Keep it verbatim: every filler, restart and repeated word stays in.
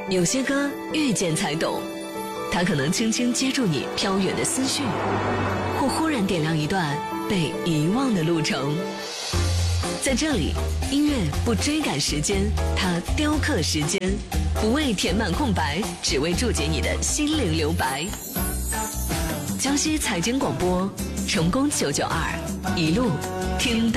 有些歌遇见才懂，它可能轻轻接住你飘远的思绪，或忽然点亮一段被遗忘的路程。在这里，音乐不追赶时间，它雕刻时间，不为填满空白，只为注解你的心灵留白。江西财经广播，成功九九二，一路听到。